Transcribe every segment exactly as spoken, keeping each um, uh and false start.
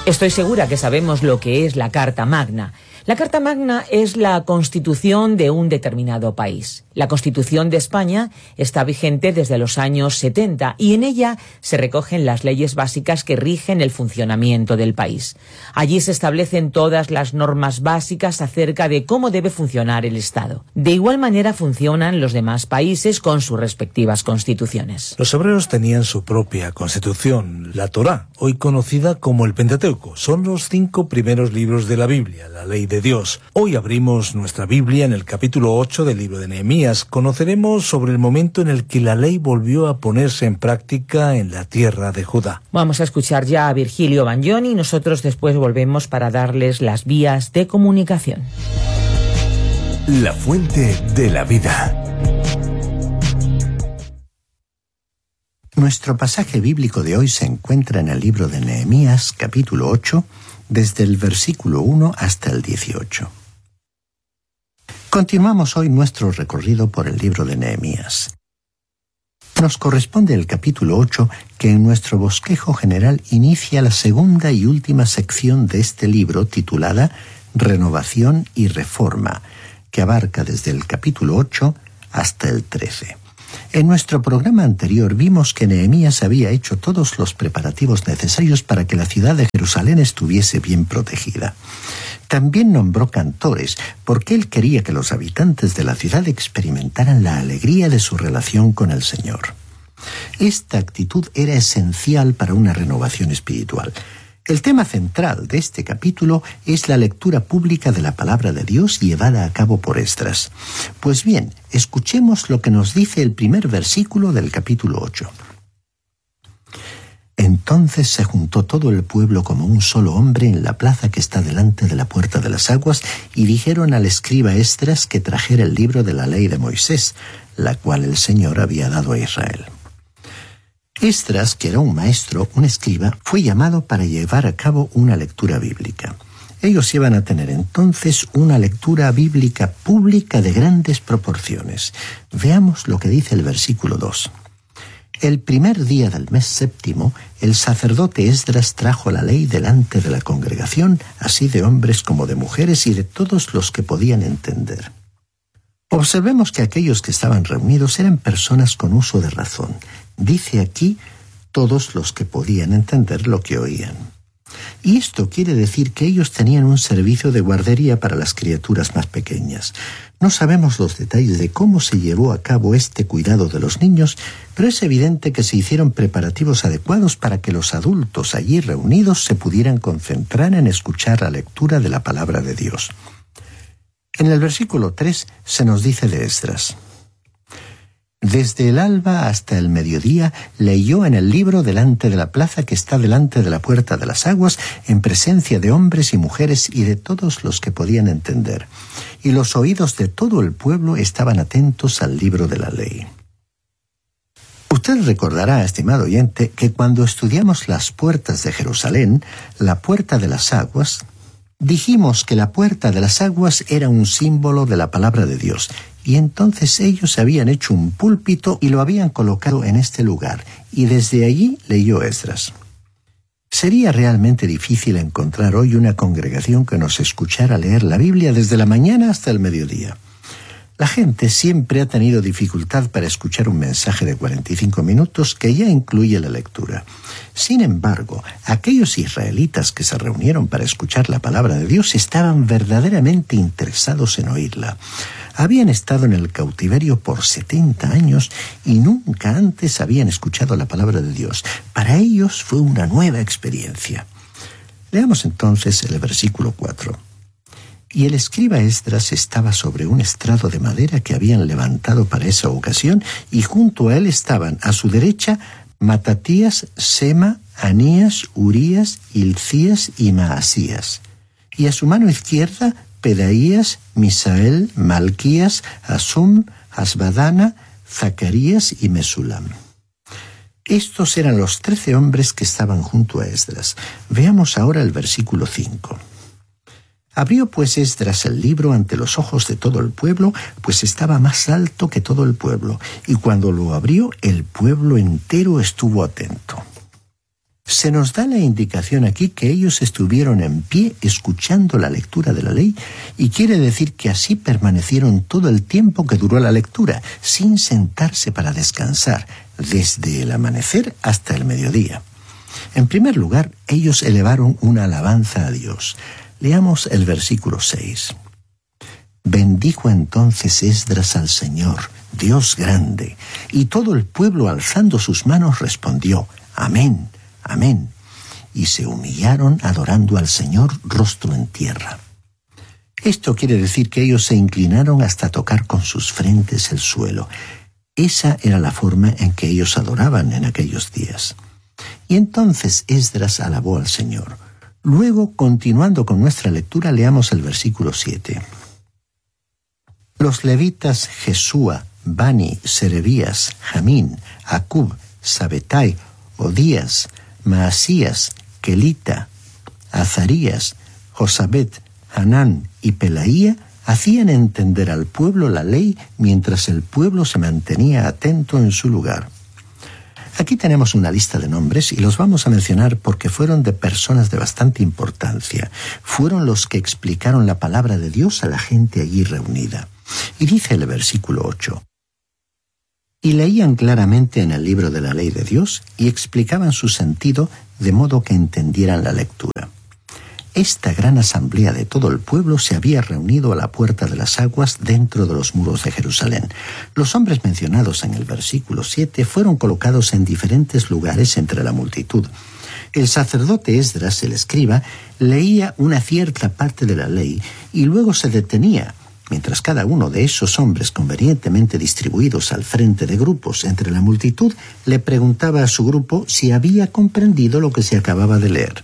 Estoy segura que sabemos lo que es la Carta Magna. La Carta Magna es la constitución de un determinado país. La Constitución de España está vigente desde los años setenta y en ella se recogen las leyes básicas que rigen el funcionamiento del país. Allí se establecen todas las normas básicas acerca de cómo debe funcionar el Estado. De igual manera funcionan los demás países con sus respectivas constituciones. Los hebreos tenían su propia constitución, la Torá, hoy conocida como el Pentateuco. Son los cinco primeros libros de la Biblia, la ley de Dios. Hoy abrimos nuestra Biblia en el capítulo ocho del libro de Nehemías. Conoceremos sobre el momento en el que la ley volvió a ponerse en práctica en la tierra de Judá. Vamos a escuchar ya a Virgilio Bagnoni y nosotros después volvemos para darles las vías de comunicación. La fuente de la vida. Nuestro pasaje bíblico de hoy se encuentra en el libro de Nehemías, capítulo ocho, desde el versículo uno hasta el dieciocho. Continuamos hoy nuestro recorrido por el libro de Nehemías. Nos corresponde el capítulo ocho, que en nuestro bosquejo general inicia la segunda y última sección de este libro titulada Renovación y Reforma, que abarca desde el capítulo ocho hasta el trece. En nuestro programa anterior vimos que Nehemías había hecho todos los preparativos necesarios para que la ciudad de Jerusalén estuviese bien protegida. También nombró cantores, porque él quería que los habitantes de la ciudad experimentaran la alegría de su relación con el Señor. Esta actitud era esencial para una renovación espiritual. El tema central de este capítulo es la lectura pública de la palabra de Dios llevada a cabo por Esdras. Pues bien, escuchemos lo que nos dice el primer versículo del capítulo ocho. Entonces se juntó todo el pueblo como un solo hombre en la plaza que está delante de la puerta de las aguas, y dijeron al escriba Esdras que trajera el libro de la ley de Moisés, la cual el Señor había dado a Israel. Esdras, que era un maestro, un escriba, fue llamado para llevar a cabo una lectura bíblica. Ellos iban a tener entonces una lectura bíblica pública de grandes proporciones. Veamos lo que dice el versículo dos. El primer día del mes séptimo, el sacerdote Esdras trajo la ley delante de la congregación, así de hombres como de mujeres y de todos los que podían entender. Observemos que aquellos que estaban reunidos eran personas con uso de razón. Dice aquí, todos los que podían entender lo que oían. Y esto quiere decir que ellos tenían un servicio de guardería para las criaturas más pequeñas. No sabemos los detalles de cómo se llevó a cabo este cuidado de los niños, pero es evidente que se hicieron preparativos adecuados para que los adultos allí reunidos se pudieran concentrar en escuchar la lectura de la palabra de Dios. En el versículo tres se nos dice de Esdras: Desde el alba hasta el mediodía leyó en el libro delante de la plaza que está delante de la puerta de las aguas, en presencia de hombres y mujeres y de todos los que podían entender. Y los oídos de todo el pueblo estaban atentos al libro de la ley. Usted recordará, estimado oyente, que cuando estudiamos las puertas de Jerusalén, la puerta de las aguas, dijimos que la puerta de las aguas era un símbolo de la palabra de Dios. Y entonces ellos habían hecho un púlpito y lo habían colocado en este lugar, y desde allí leyó Esdras. Sería realmente difícil encontrar hoy una congregación que nos escuchara leer la Biblia desde la mañana hasta el mediodía. La gente siempre ha tenido dificultad para escuchar un mensaje de cuarenta y cinco minutos que ya incluye la lectura. Sin embargo, aquellos israelitas que se reunieron para escuchar la palabra de Dios estaban verdaderamente interesados en oírla. Habían estado en el cautiverio por setenta años y nunca antes habían escuchado la palabra de Dios. Para ellos fue una nueva experiencia. Leamos entonces el versículo cuatro. Y el escriba Esdras estaba sobre un estrado de madera que habían levantado para esa ocasión, y junto a él estaban a su derecha Matatías, Sema, Anías, Urías, Hilcías y Maasías, y a su mano izquierda Pedaías, Misael, Malquías, Asum, Asbadana, Zacarías y Mesulam. Estos eran los trece hombres que estaban junto a Esdras. Veamos ahora el versículo cinco. Abrió pues Esdras el libro ante los ojos de todo el pueblo, pues estaba más alto que todo el pueblo, y cuando lo abrió, el pueblo entero estuvo atento. Se nos da la indicación aquí que ellos estuvieron en pie escuchando la lectura de la ley, y quiere decir que así permanecieron todo el tiempo que duró la lectura, sin sentarse para descansar, desde el amanecer hasta el mediodía. En primer lugar, ellos elevaron una alabanza a Dios. Leamos el versículo seis. Bendijo entonces Esdras al Señor, Dios grande, y todo el pueblo alzando sus manos respondió, Amén, Amén. Y se humillaron adorando al Señor rostro en tierra. Esto quiere decir que ellos se inclinaron hasta tocar con sus frentes el suelo. Esa era la forma en que ellos adoraban en aquellos días. Y entonces Esdras alabó al Señor. Luego, continuando con nuestra lectura, leamos el versículo siete. Los levitas Jesúa, Bani, Serebías, Jamín, Acub, Sabetai, Odías, Maasías, Kelita, Azarías, Josabet, Hanán y Pelaía hacían entender al pueblo la ley mientras el pueblo se mantenía atento en su lugar. Aquí tenemos una lista de nombres y los vamos a mencionar porque fueron de personas de bastante importancia. Fueron los que explicaron la palabra de Dios a la gente allí reunida. Y dice el versículo ocho. Y leían claramente en el libro de la ley de Dios y explicaban su sentido de modo que entendieran la lectura. Esta gran asamblea de todo el pueblo se había reunido a la puerta de las aguas dentro de los muros de Jerusalén. Los hombres mencionados en el versículo siete fueron colocados en diferentes lugares entre la multitud. El sacerdote Esdras, el escriba, leía una cierta parte de la ley y luego se detenía, mientras cada uno de esos hombres convenientemente distribuidos al frente de grupos entre la multitud le preguntaba a su grupo si había comprendido lo que se acababa de leer.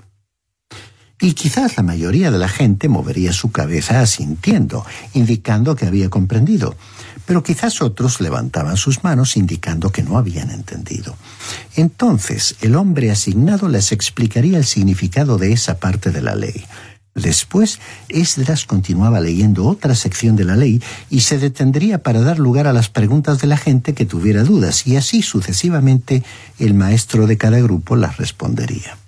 Y quizás la mayoría de la gente movería su cabeza asintiendo, indicando que había comprendido, pero quizás otros levantaban sus manos indicando que no habían entendido. Entonces el hombre asignado les explicaría el significado de esa parte de la ley. Después, Esdras continuaba leyendo otra sección de la ley y se detendría para dar lugar a las preguntas de la gente que tuviera dudas, y así sucesivamente el maestro de cada grupo las respondería.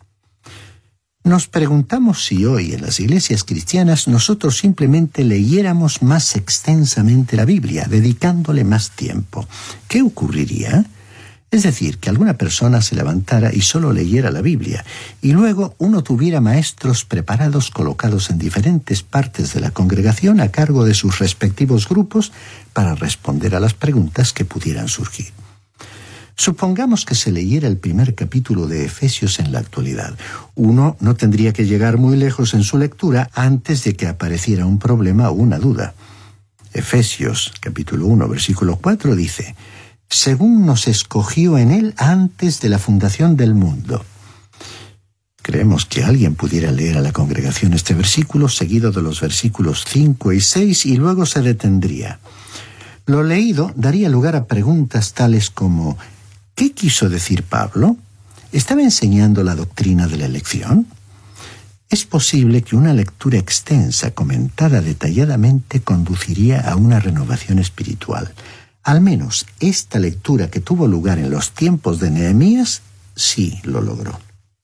Nos preguntamos si hoy en las iglesias cristianas nosotros simplemente leyéramos más extensamente la Biblia, dedicándole más tiempo. ¿Qué ocurriría? Es decir, que alguna persona se levantara y solo leyera la Biblia, y luego uno tuviera maestros preparados colocados en diferentes partes de la congregación a cargo de sus respectivos grupos para responder a las preguntas que pudieran surgir. Supongamos que se leyera el primer capítulo de Efesios en la actualidad. Uno no tendría que llegar muy lejos en su lectura antes de que apareciera un problema o una duda. Efesios, capítulo uno, versículo cuatro, dice: según nos escogió en él antes de la fundación del mundo. Creemos que alguien pudiera leer a la congregación este versículo, seguido de los versículos cinco y seis, y luego se detendría. Lo leído daría lugar a preguntas tales como: ¿qué quiso decir Pablo? ¿Estaba enseñando la doctrina de la elección? Es posible que una lectura extensa, comentada detalladamente, conduciría a una renovación espiritual. Al menos esta lectura que tuvo lugar en los tiempos de Nehemías sí lo logró.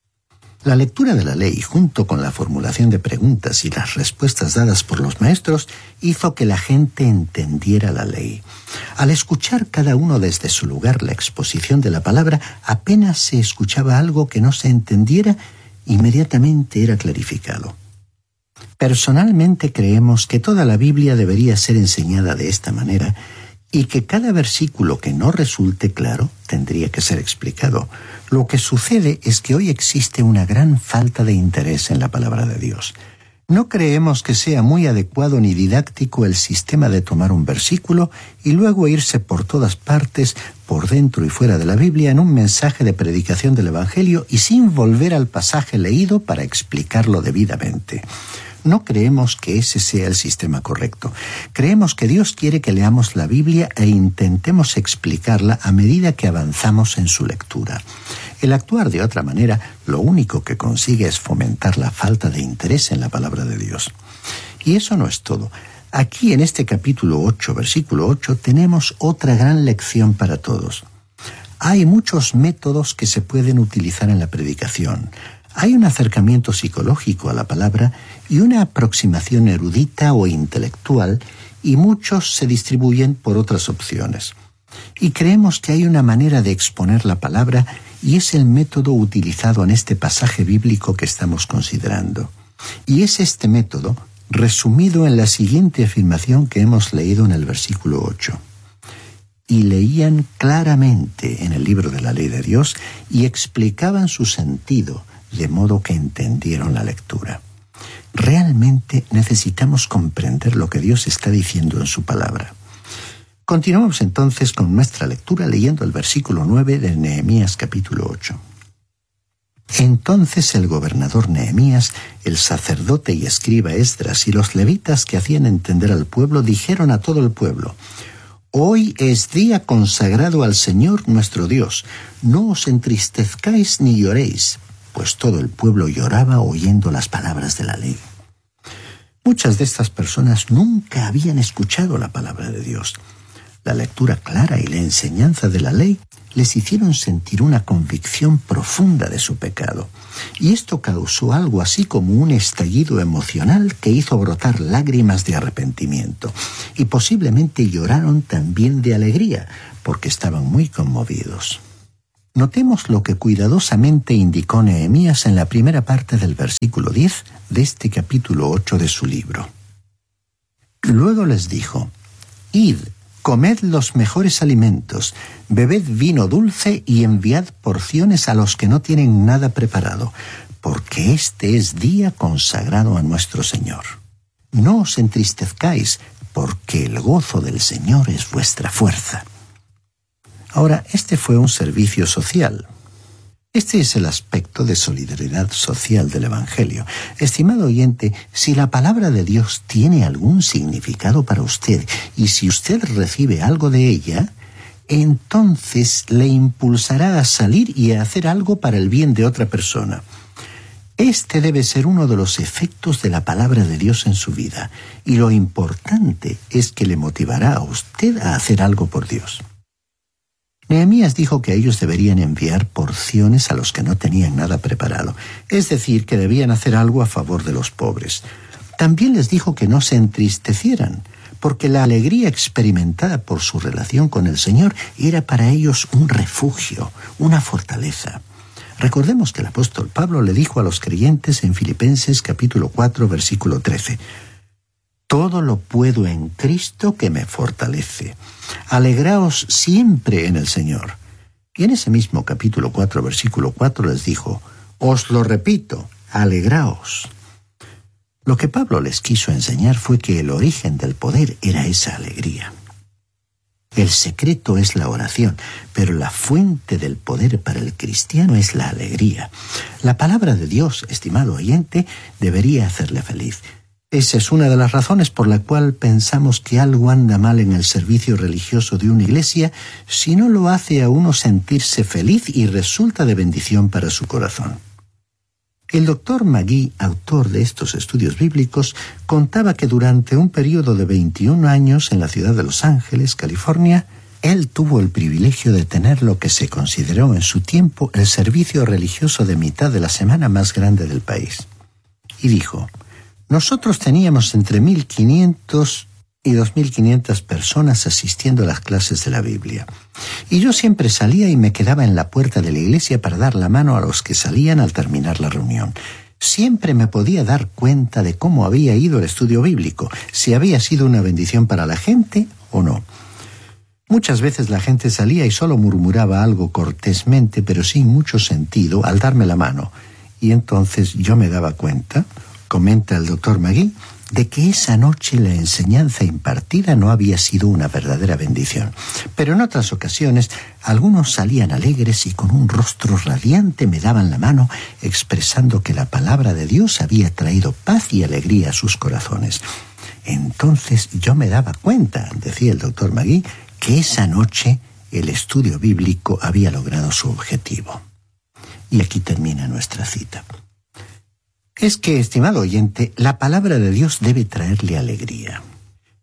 La lectura de la ley, junto con la formulación de preguntas y las respuestas dadas por los maestros, hizo que la gente entendiera la ley. Al escuchar cada uno desde su lugar la exposición de la palabra, apenas se escuchaba algo que no se entendiera, inmediatamente era clarificado. Personalmente creemos que toda la Biblia debería ser enseñada de esta manera, y que cada versículo que no resulte claro tendría que ser explicado. Lo que sucede es que hoy existe una gran falta de interés en la palabra de Dios. No creemos que sea muy adecuado ni didáctico el sistema de tomar un versículo y luego irse por todas partes, por dentro y fuera de la Biblia, en un mensaje de predicación del Evangelio y sin volver al pasaje leído para explicarlo debidamente. No creemos que ese sea el sistema correcto. Creemos que Dios quiere que leamos la Biblia e intentemos explicarla a medida que avanzamos en su lectura. El actuar de otra manera, lo único que consigue es fomentar la falta de interés en la palabra de Dios. Y eso no es todo. Aquí en este capítulo ocho, versículo ocho, tenemos otra gran lección para todos. Hay muchos métodos que se pueden utilizar en la predicación. Hay un acercamiento psicológico a la palabra y una aproximación erudita o intelectual, y muchos se distribuyen por otras opciones. Y creemos que hay una manera de exponer la palabra, y es el método utilizado en este pasaje bíblico que estamos considerando. Y es este método resumido en la siguiente afirmación que hemos leído en el versículo ocho. Y leían claramente en el libro de la ley de Dios y explicaban su sentido, de modo que entendieron la lectura. Realmente necesitamos comprender lo que Dios está diciendo en su palabra. Continuamos entonces con nuestra lectura leyendo el versículo nueve de Nehemías capítulo ocho. Entonces el gobernador Nehemías, el sacerdote y escriba Esdras y los levitas que hacían entender al pueblo dijeron a todo el pueblo: Hoy es día consagrado al Señor nuestro Dios. No os entristezcáis ni lloréis, pues todo el pueblo lloraba oyendo las palabras de la ley. Muchas de estas personas nunca habían escuchado la palabra de Dios. La lectura clara y la enseñanza de la ley les hicieron sentir una convicción profunda de su pecado. Y esto causó algo así como un estallido emocional que hizo brotar lágrimas de arrepentimiento. Y posiblemente lloraron también de alegría, porque estaban muy conmovidos. Notemos lo que cuidadosamente indicó Nehemías en la primera parte del versículo diez de este capítulo ocho de su libro. Luego les dijo: Id, comed los mejores alimentos, bebed vino dulce y enviad porciones a los que no tienen nada preparado, porque este es día consagrado a nuestro Señor. No os entristezcáis, porque el gozo del Señor es vuestra fuerza. Ahora, este fue un servicio social. Este es el aspecto de solidaridad social del Evangelio. Estimado oyente, si la palabra de Dios tiene algún significado para usted y si usted recibe algo de ella, entonces le impulsará a salir y a hacer algo para el bien de otra persona. Este debe ser uno de los efectos de la palabra de Dios en su vida, y lo importante es que le motivará a usted a hacer algo por Dios. Nehemías dijo que ellos deberían enviar porciones a los que no tenían nada preparado, es decir, que debían hacer algo a favor de los pobres. También les dijo que no se entristecieran, porque la alegría experimentada por su relación con el Señor era para ellos un refugio, una fortaleza. Recordemos que el apóstol Pablo le dijo a los creyentes en Filipenses capítulo cuatro, versículo trece: Todo lo puedo en Cristo que me fortalece. Alegraos siempre en el Señor. Y en ese mismo capítulo cuatro, versículo cuatro les dijo: Os lo repito, alegraos. Lo que Pablo les quiso enseñar fue que el origen del poder era esa alegría. El secreto es la oración, pero la fuente del poder para el cristiano es la alegría. La palabra de Dios, estimado oyente, debería hacerle feliz. Esa es una de las razones por la cual pensamos que algo anda mal en el servicio religioso de una iglesia si no lo hace a uno sentirse feliz y resulta de bendición para su corazón. El doctor Magee, autor de estos estudios bíblicos, contaba que durante un periodo de veintiún años en la ciudad de Los Ángeles, California, él tuvo el privilegio de tener lo que se consideró en su tiempo el servicio religioso de mitad de la semana más grande del país. Y dijo: Nosotros teníamos entre mil quinientos y dos mil quinientas personas asistiendo a las clases de la Biblia. Y yo siempre salía y me quedaba en la puerta de la iglesia para dar la mano a los que salían al terminar la reunión. Siempre me podía dar cuenta de cómo había ido el estudio bíblico, si había sido una bendición para la gente o no. Muchas veces la gente salía y solo murmuraba algo cortésmente, pero sin mucho sentido, al darme la mano. Y entonces yo me daba cuenta, comenta el doctor Magee, de que esa noche la enseñanza impartida no había sido una verdadera bendición. Pero en otras ocasiones, algunos salían alegres y con un rostro radiante me daban la mano, expresando que la palabra de Dios había traído paz y alegría a sus corazones. Entonces yo me daba cuenta, decía el doctor Magee, que esa noche el estudio bíblico había logrado su objetivo. Y aquí termina nuestra cita. Es que, estimado oyente, la palabra de Dios debe traerle alegría.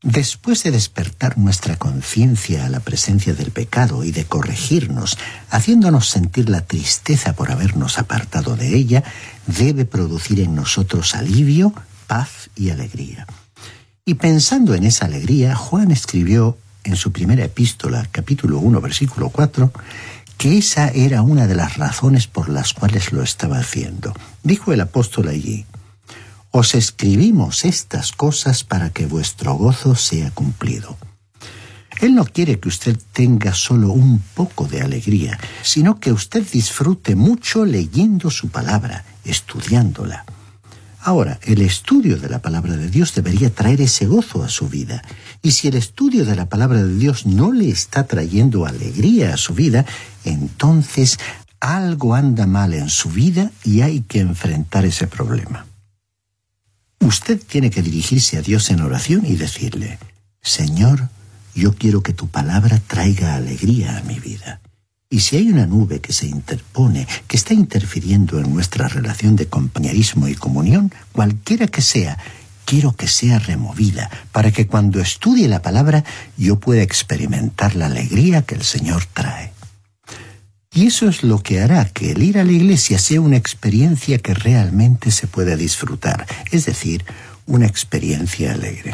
Después de despertar nuestra conciencia a la presencia del pecado y de corregirnos, haciéndonos sentir la tristeza por habernos apartado de ella, debe producir en nosotros alivio, paz y alegría. Y pensando en esa alegría, Juan escribió en su primera epístola, capítulo uno, versículo cuatro, que esa era una de las razones por las cuales lo estaba haciendo. Dijo el apóstol allí: os escribimos estas cosas para que vuestro gozo sea cumplido. Él no quiere que usted tenga solo un poco de alegría, sino que usted disfrute mucho leyendo su palabra, estudiándola. Ahora, el estudio de la palabra de Dios debería traer ese gozo a su vida. Y si el estudio de la palabra de Dios no le está trayendo alegría a su vida, entonces algo anda mal en su vida y hay que enfrentar ese problema. Usted tiene que dirigirse a Dios en oración y decirle: Señor, yo quiero que tu palabra traiga alegría a mi vida. Y si hay una nube que se interpone, que está interfiriendo en nuestra relación de compañerismo y comunión, cualquiera que sea, quiero que sea removida, para que cuando estudie la palabra yo pueda experimentar la alegría que el Señor trae. Y eso es lo que hará que el ir a la iglesia sea una experiencia que realmente se pueda disfrutar, es decir, una experiencia alegre.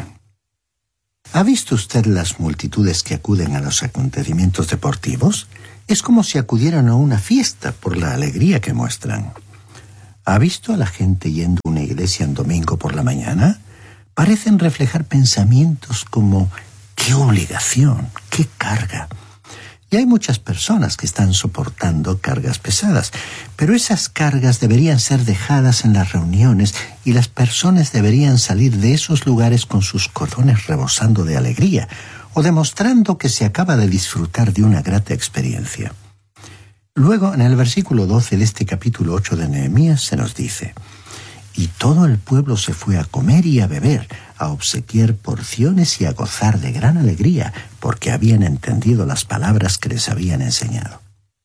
¿Ha visto usted las multitudes que acuden a los acontecimientos deportivos? Es como si acudieran a una fiesta por la alegría que muestran. ¿Ha visto a la gente yendo a una iglesia en domingo por la mañana? Parecen reflejar pensamientos como: ¡qué obligación! ¡Qué carga! Y hay muchas personas que están soportando cargas pesadas, pero esas cargas deberían ser dejadas en las reuniones y las personas deberían salir de esos lugares con sus cordones rebosando de alegría o demostrando que se acaba de disfrutar de una grata experiencia. Luego, en el versículo doce de este capítulo ocho de Nehemías se nos dice: y todo el pueblo se fue a comer y a beber, a obsequiar porciones y a gozar de gran alegría, porque habían entendido las palabras que les habían enseñado.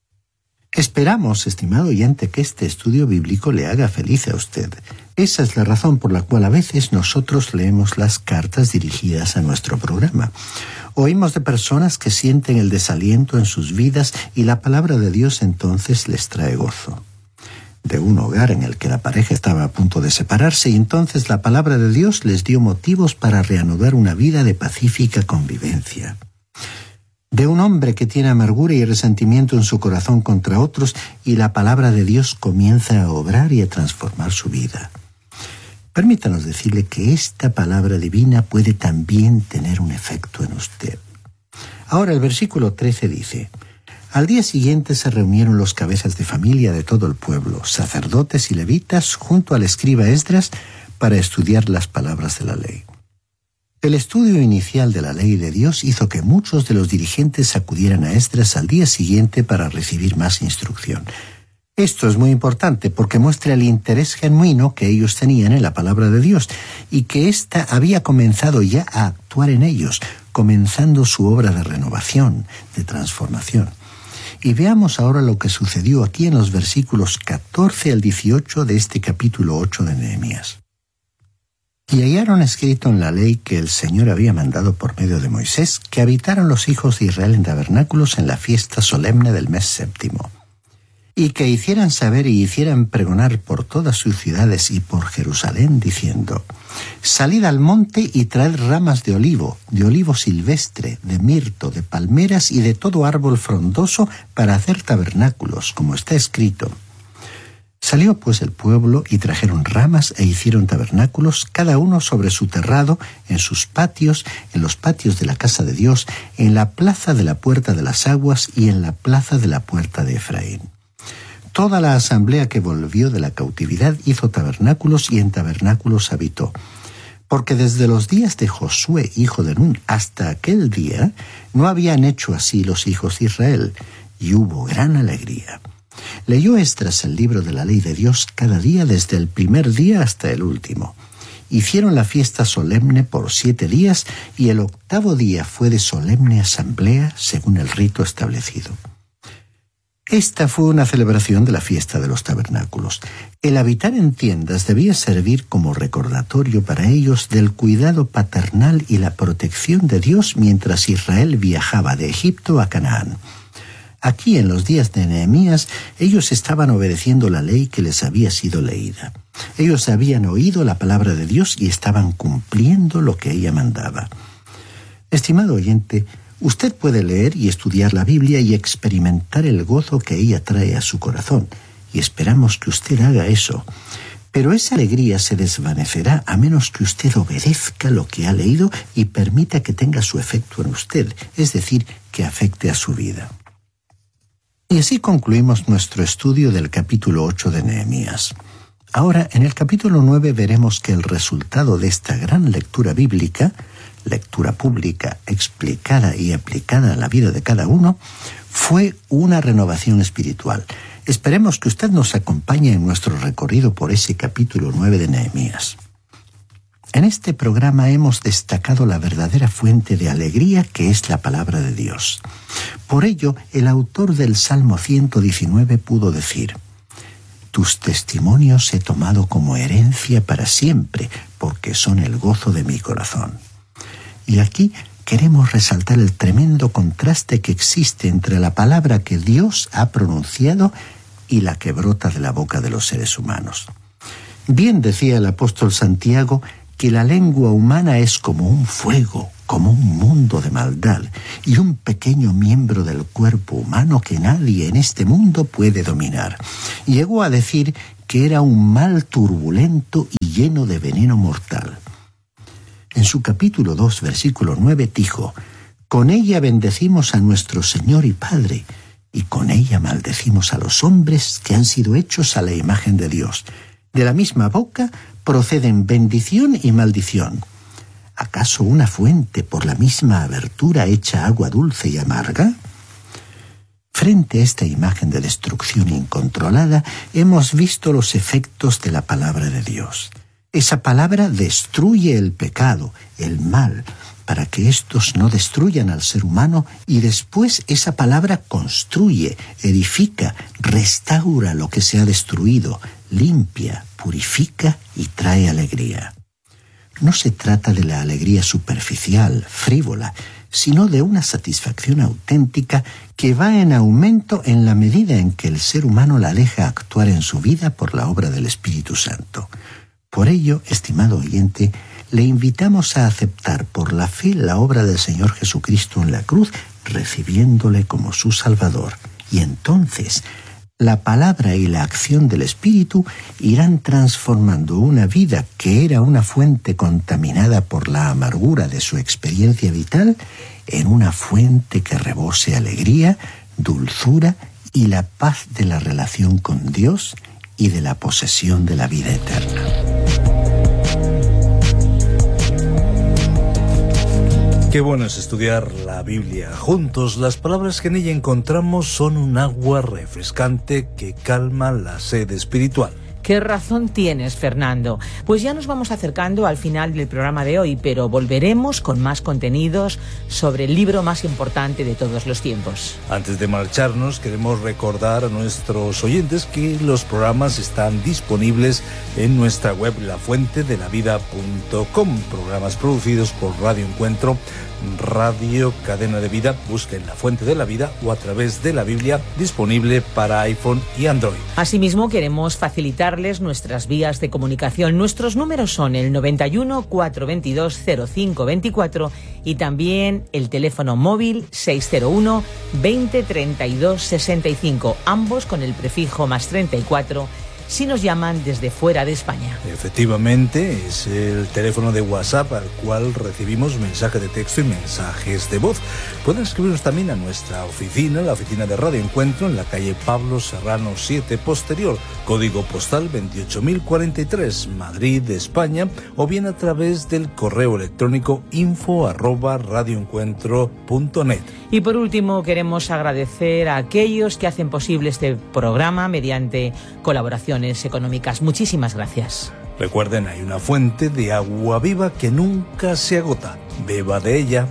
Esperamos, estimado oyente, que este estudio bíblico le haga feliz a usted. Esa es la razón por la cual a veces nosotros leemos las cartas dirigidas a nuestro programa. Oímos de personas que sienten el desaliento en sus vidas y la palabra de Dios entonces les trae gozo. De un hogar en el que la pareja estaba a punto de separarse y entonces la palabra de Dios les dio motivos para reanudar una vida de pacífica convivencia. De un hombre que tiene amargura y resentimiento en su corazón contra otros y la palabra de Dios comienza a obrar y a transformar su vida. Permítanos decirle que esta palabra divina puede también tener un efecto en usted. Ahora el versículo trece dice: al día siguiente se reunieron los cabezas de familia de todo el pueblo, sacerdotes y levitas, junto al escriba Esdras, para estudiar las palabras de la ley. El estudio inicial de la ley de Dios hizo que muchos de los dirigentes acudieran a Esdras al día siguiente para recibir más instrucción. Esto es muy importante porque muestra el interés genuino que ellos tenían en la palabra de Dios y que ésta había comenzado ya a actuar en ellos, comenzando su obra de renovación, de transformación. Y veamos ahora lo que sucedió aquí en los versículos catorce al dieciocho de este capítulo ocho de Nehemías. Y hallaron escrito en la ley que el Señor había mandado por medio de Moisés que habitaran los hijos de Israel en tabernáculos en la fiesta solemne del mes séptimo, y que hicieran saber y hicieran pregonar por todas sus ciudades y por Jerusalén, diciendo: salid al monte y traed ramas de olivo, de olivo silvestre, de mirto, de palmeras y de todo árbol frondoso para hacer tabernáculos, como está escrito. Salió pues el pueblo y trajeron ramas e hicieron tabernáculos, cada uno sobre su terrado, en sus patios, en los patios de la casa de Dios, en la plaza de la puerta de las aguas y en la plaza de la puerta de Efraín. Toda la asamblea que volvió de la cautividad hizo tabernáculos y en tabernáculos habitó. Porque desde los días de Josué, hijo de Nun, hasta aquel día, no habían hecho así los hijos de Israel, y hubo gran alegría. Leyó Esdras el libro de la ley de Dios cada día desde el primer día hasta el último. Hicieron la fiesta solemne por siete días, y el octavo día fue de solemne asamblea según el rito establecido. Esta fue una celebración de la fiesta de los tabernáculos. El habitar en tiendas debía servir como recordatorio para ellos del cuidado paternal y la protección de Dios mientras Israel viajaba de Egipto a Canaán. Aquí, en los días de Nehemías, ellos estaban obedeciendo la ley que les había sido leída. Ellos habían oído la palabra de Dios y estaban cumpliendo lo que ella mandaba. Estimado oyente, usted puede leer y estudiar la Biblia y experimentar el gozo que ella trae a su corazón, y esperamos que usted haga eso. Pero esa alegría se desvanecerá a menos que usted obedezca lo que ha leído y permita que tenga su efecto en usted, es decir, que afecte a su vida. Y así concluimos nuestro estudio del capítulo ocho de Nehemías. Ahora, en el capítulo nueve veremos que el resultado de esta gran lectura bíblica, lectura pública, explicada y aplicada a la vida de cada uno, fue una renovación espiritual. Esperemos que usted nos acompañe en nuestro recorrido por ese capítulo nueve de Nehemías. En este programa hemos destacado la verdadera fuente de alegría que es la palabra de Dios. Por ello, el autor del Salmo ciento diecinueve pudo decir: «Tus testimonios he tomado como herencia para siempre, porque son el gozo de mi corazón». Y aquí queremos resaltar el tremendo contraste que existe entre la palabra que Dios ha pronunciado y la que brota de la boca de los seres humanos. Bien decía el apóstol Santiago que la lengua humana es como un fuego, como un mundo de maldad, y un pequeño miembro del cuerpo humano que nadie en este mundo puede dominar. Llegó a decir que era un mal turbulento y lleno de veneno mortal. En su capítulo dos, versículo nueve, dijo: «Con ella bendecimos a nuestro Señor y Padre, y con ella maldecimos a los hombres que han sido hechos a la imagen de Dios. De la misma boca proceden bendición y maldición. ¿Acaso una fuente por la misma abertura echa agua dulce y amarga?». Frente a esta imagen de destrucción incontrolada, hemos visto los efectos de la palabra de Dios. Esa palabra destruye el pecado, el mal, para que éstos no destruyan al ser humano, y después esa palabra construye, edifica, restaura lo que se ha destruido, limpia, purifica y trae alegría. No se trata de la alegría superficial, frívola, sino de una satisfacción auténtica que va en aumento en la medida en que el ser humano la deja actuar en su vida por la obra del Espíritu Santo. Por ello, estimado oyente, le invitamos a aceptar por la fe la obra del Señor Jesucristo en la cruz, recibiéndole como su Salvador. Y entonces, la palabra y la acción del Espíritu irán transformando una vida que era una fuente contaminada por la amargura de su experiencia vital en una fuente que rebose alegría, dulzura y la paz de la relación con Dios y de la posesión de la vida eterna. Qué bueno es estudiar la Biblia juntos. Las palabras que en ella encontramos son un agua refrescante que calma la sed espiritual. ¿Qué razón tienes, Fernando? Pues ya nos vamos acercando al final del programa de hoy, pero volveremos con más contenidos sobre el libro más importante de todos los tiempos. Antes de marcharnos, queremos recordar a nuestros oyentes que los programas están disponibles en nuestra web la fuente de la vida punto com. Programas producidos por Radio Encuentro, Radio Cadena de Vida. Busquen La Fuente de la Vida o a través de la Biblia, disponible para iPhone y Android. Asimismo, queremos facilitarles nuestras vías de comunicación. Nuestros números son el noventa y uno, cuatrocientos veintidós, cero cinco veinticuatro y también el teléfono móvil seiscientos uno, veinte, treinta y dos, sesenta y cinco, ambos con el prefijo más treinta y cuatro. Si nos llaman desde fuera de España. Efectivamente, es el teléfono de WhatsApp al cual recibimos mensajes de texto y mensajes de voz. Pueden escribirnos también a nuestra oficina, la oficina de Radio Encuentro, en la calle Pablo Serrano siete Posterior, código postal veintiocho mil cuarenta y tres, Madrid, España, o bien a través del correo electrónico info arroba radioencuentro punto net. Y por último, queremos agradecer a aquellos que hacen posible este programa mediante colaboraciones económicas. Muchísimas gracias. Recuerden, hay una fuente de agua viva que nunca se agota. Beba de ella.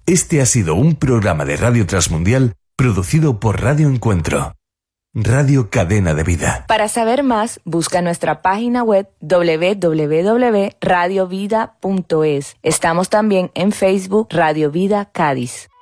Este ha sido un programa de Radio Transmundial producido por Radio Encuentro. Radio Cadena de Vida. Para saber más, busca nuestra página web doble u doble u doble u punto radio vida punto es. Estamos también en Facebook Radio Vida Cádiz.